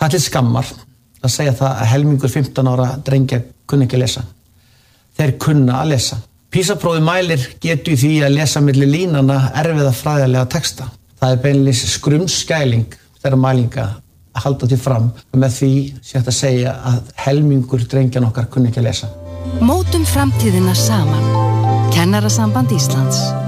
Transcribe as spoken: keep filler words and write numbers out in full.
Það er til skammar að segja það að helmingur fimmtán ára drengja kunni ekki að lesa. Þeir kunna að lesa. PISA-prófið mælir getu í því að lesa milli línanna erfiða fræðilega texta. Það er beinlínis skrumskæling þeirra mælinga að halda til fram og með því sé hægt að segja að helmingur drengjan okkar kunni ekki að lesa. Mótum framtíðina saman. Kennarasamband Íslands.